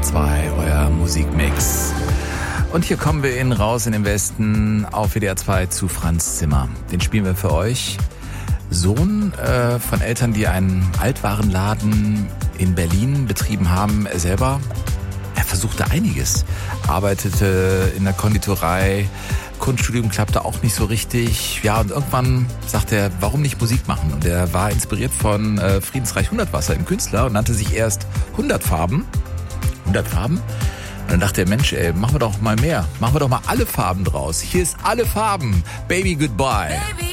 2, euer Musikmix. Und hier kommen wir raus in den Westen auf WDR 2 zu Franz Zimmer. Den spielen wir für euch. Sohn von Eltern, die einen Altwarenladen in Berlin betrieben haben. Er selber, er versuchte einiges. Arbeitete in der Konditorei. Kunststudium klappte auch nicht so richtig. Ja, und irgendwann sagte er, warum nicht Musik machen? Und er war inspiriert von Friedensreich Hundertwasser, im Künstler, und nannte sich erst 100 Farben. 100 Farben? Und dann dachte er, Mensch, machen wir doch mal mehr. Machen wir doch mal alle Farben draus. Hier ist alle Farben. Baby, goodbye. Baby.